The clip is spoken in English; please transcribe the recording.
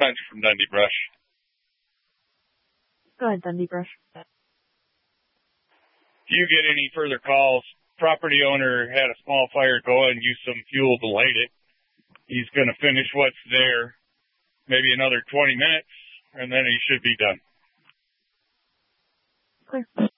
Spencer from Dundee Brush. Go ahead, Dundee Brush. If you get any further calls, property owner had a small fire going, used some fuel to light it. He's going to finish what's there, maybe another 20 minutes, and then he should be done. Clear.